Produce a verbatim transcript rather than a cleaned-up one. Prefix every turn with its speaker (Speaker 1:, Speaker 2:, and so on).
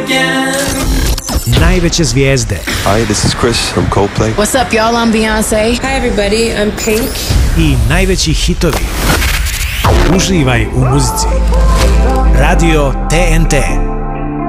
Speaker 1: Najveće zvijezde.
Speaker 2: Hi, this is Chris from Coldplay.
Speaker 3: What's up, y'all? I'm Beyonce.
Speaker 4: Hi, everybody. I'm Pink.
Speaker 1: I najveći hitovi. Uživaj u muzici. Radio T N T.